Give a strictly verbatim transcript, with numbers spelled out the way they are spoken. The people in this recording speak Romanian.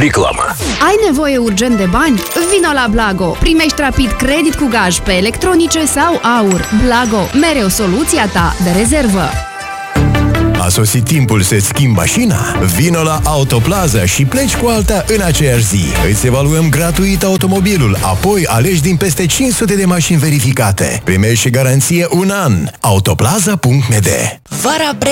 Reclamă. Ai nevoie urgent de bani? Vino la Blago! Primești rapid credit cu gaj pe electronice sau aur. Blago, mereu soluția ta de rezervă. A sosit timpul să-ți schimbi mașina? Vino la Autoplaza și pleci cu alta în aceeași zi. Îți evaluăm gratuit automobilul, apoi alegi din peste cinci sute de mașini verificate. Primești și garanție un an. Autoplaza punct m d. Vara